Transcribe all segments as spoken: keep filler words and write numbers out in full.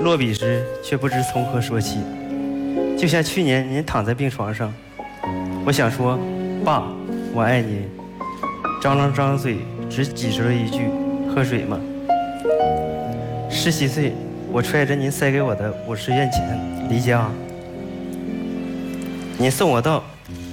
落笔时却不知从何说起。就像去年您躺在病床上，我想说爸我爱您，张了张嘴只挤出了一句喝水吗？十七岁我揣着您塞给我的五十元钱离家，您送我到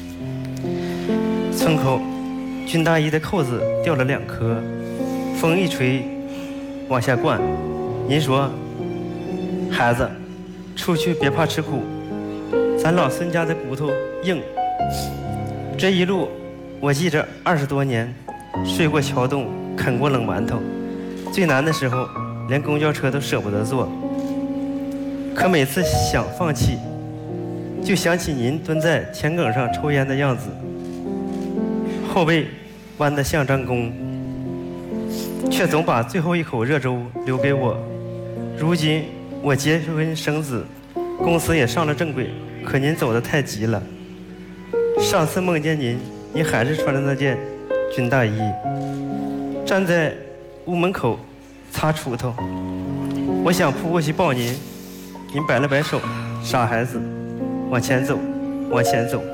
村口，军大衣的扣子掉了两颗，风一吹往下灌。您说孩子出去别怕吃苦，咱老孙家的骨头硬。这一路我记着二十多年，睡过桥洞，啃过冷馒头，最难的时候连公交车都舍不得坐。可每次想放弃，就想起您蹲在田埂上抽烟的样子，后背弯得像张弓，却总把最后一口热粥留给我。如今我结婚生子，公司也上了正轨，可您走得太急了。上次梦见您，您还是穿着那件军大衣，站在屋门口擦锄头。我想扑过去抱您，您摆了摆手，傻孩子，往前走，往前走。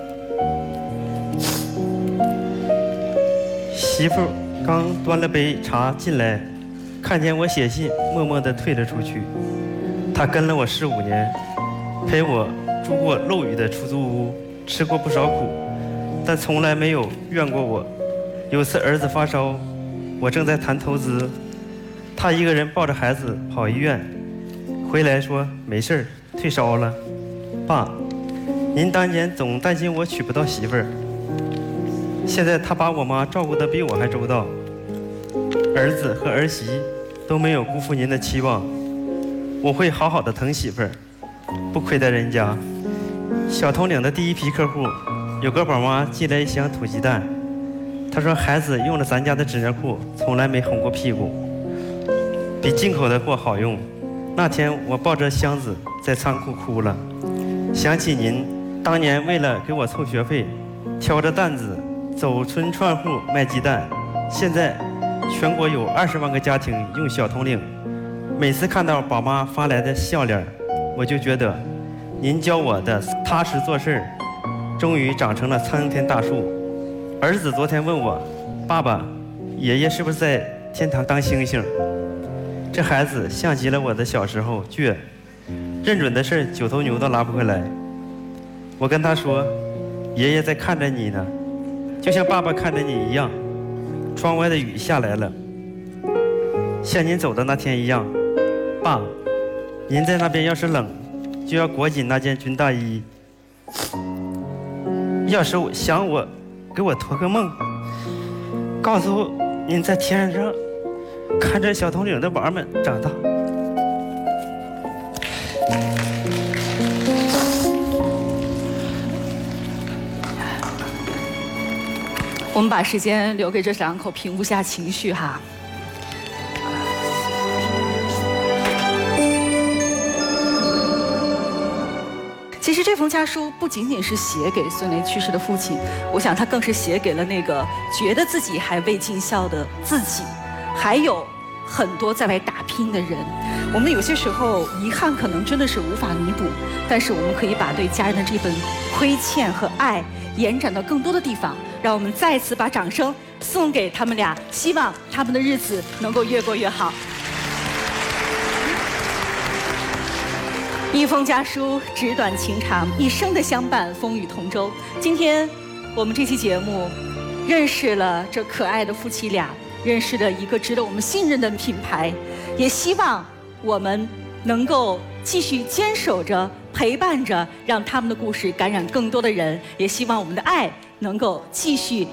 媳妇刚端了杯茶进来，看见我写信，默默地退了出去。她跟了我十五年，陪我住过漏雨的出租屋，吃过不少苦，但从来没有怨过我。有次儿子发烧，我正在谈投资，她一个人抱着孩子跑医院，回来说没事儿，退烧了。爸，您当年总担心我娶不到媳妇儿，现在他把我妈照顾得比我还周到，儿子和儿媳都没有辜负您的期望，我会好好的疼媳妇儿，不亏待人家。小铜岭的第一批客户，有个宝妈寄来一箱土鸡蛋，她说孩子用了咱家的纸尿裤，从来没红过屁股，比进口的货好用。那天我抱着箱子在仓库哭了，想起您当年为了给我凑学费，挑着担子走村串户卖鸡蛋。现在全国有二十万个家庭用小铜岭，每次看到宝妈发来的笑脸，我就觉得您教我的踏实做事终于长成了参天大树。儿子昨天问我，爸爸，爷爷是不是在天堂当星星？这孩子像极了我的小时候倔，认准的事九头牛都拉不回来。我跟他说，爷爷在看着你呢，就像爸爸看着你一样。窗外的雨下来了，像您走的那天一样。爸，您在那边要是冷，就要裹紧那件军大衣。要是想我，给我托个梦，告诉您在天上看着小铜岭的娃们长大。 我们把时间留给这两口，平复下情绪哈。其实这封家书不仅仅是写给孙雷去世的父亲，我想他更是写给了那个觉得自己还未尽孝的自己，还有很多在外打拼的人。我们有些时候遗憾可能真的是无法弥补，但是我们可以把对家人的这份亏欠和爱延展到更多的地方。让我们再次把掌声送给他们俩，希望他们的日子能够越过越好。一封家书，纸短情长，一生的相伴，风雨同舟。今天我们这期节目认识了这可爱的夫妻俩，认识了一个值得我们信任的品牌，也希望我们能够继续坚守着，陪伴着，让他们的故事感染更多的人，也希望我们的爱能够继续